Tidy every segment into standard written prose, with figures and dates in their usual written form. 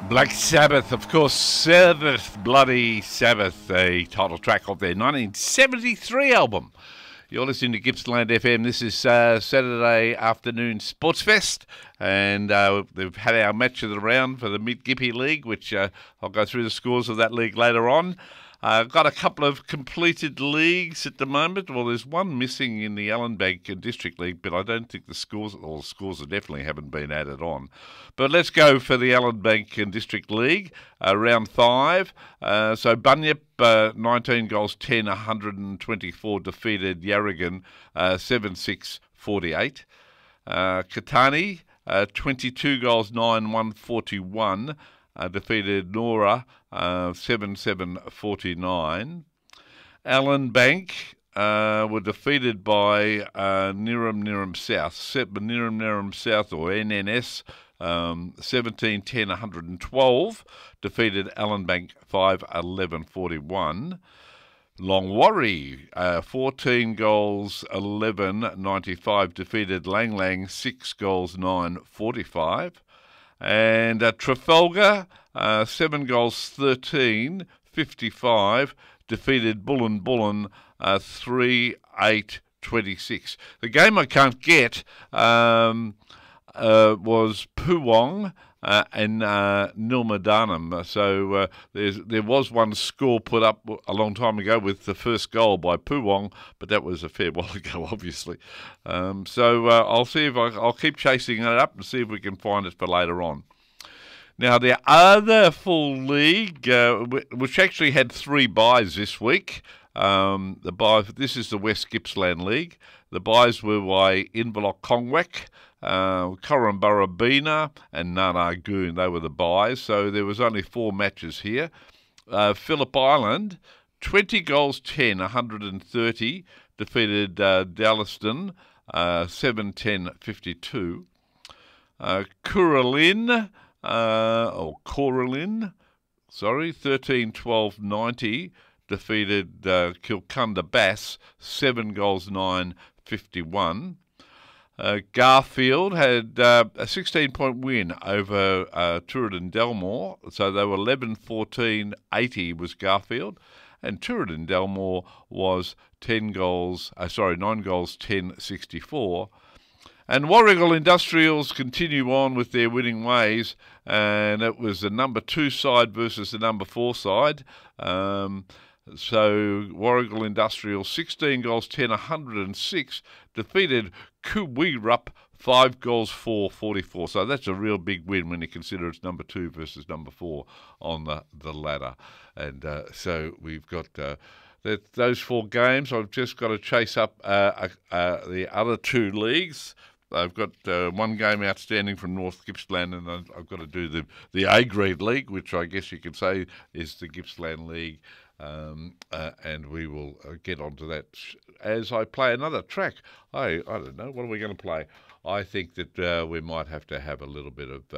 Black Sabbath, of course, Sabbath, Bloody Sabbath, a title track of their 1973 album. You're listening to Gippsland FM. This is Saturday afternoon Sports Fest, and they've had our match of the round for the Mid-Gippy League, which I'll go through the scores of that league later on. Got a couple of completed leagues at the moment. Well, there's one missing in the Allenbank District League, but I don't think the scores definitely haven't been added on. But let's go for the Allenbank District League, round 5. So Bunyip, 19 goals, 10, 124, defeated Yarragon 7-6-48. Katani, 22 goals, 9, 141. Defeated Nora 7-7-49. Allenbank were defeated by Niram South. Niram South, or NNS, 17-10, 112. Defeated Allenbank 5-11-41. Longwarry, 14 goals, 11, 95. Defeated Lang Lang 6 goals, 9, 45. And Trafalgar, 7 goals, 13, 55, defeated Bullen 3-8-26. The game I can't get was Poowong and Nilmadanum. So there was one score put up a long time ago with the first goal by Poowong, but that was a fair while ago, obviously. So I'll see if I'll keep chasing it up and see if we can find it for later on. Now, the other full league, which actually had 3 byes this week, this is the West Gippsland League. The byes were by Inverloch Kongwek, Korumburra Bina and Nanagoon. They were the byes, so there was only 4 matches here. Phillip Island, 20 goals, 10, 130, defeated Dallaston 7-10-52. Coralin, 13-12-90, defeated Kilcunda Bass 7 goals, 9-51. Garfield had a 16-point win over Tooradin Delmore, so they were 11-14-80 was Garfield, and Tooradin Delmore was 9 goals, 10-64. And Warragul Industrials continue on with their winning ways, and it was the number 2 side versus the number 4 side. So Warragul Industrial, 16 goals, 10, 106, defeated Kuwirup 5 goals, 4-44. So that's a real big win when you consider it's number 2 versus number 4 on the ladder. And so we've got those 4 games. I've just got to chase up the other 2 leagues. I've got 1 game outstanding from North Gippsland, and I've got to do the A-grade league, which I guess you could say is the Gippsland League. And we will get onto that as I play another track. I don't know. What are we going to play? I think that we might have to have a little bit of...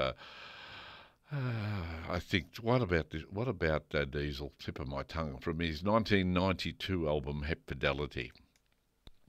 I think, what about Diesel, tip of my tongue, from his 1992 album, Hep Fidelity.